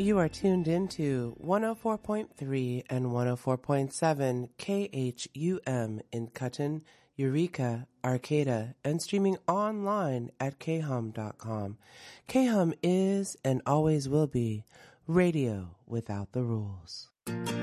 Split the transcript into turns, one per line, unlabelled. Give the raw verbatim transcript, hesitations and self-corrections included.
You are tuned into one oh four point three and one oh four point seven K H U M in Cutten, Eureka, Arcata, and streaming online at k hum dot com. K-Hum is and always will be radio without the rules.